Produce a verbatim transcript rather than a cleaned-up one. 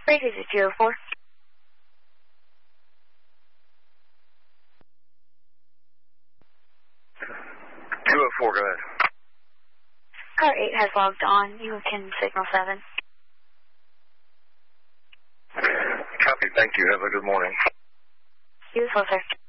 Freight is at two oh four. two oh four, go ahead. Car eight has logged on. You can signal seven. Copy, thank you. Have a good morning. You as well, sir.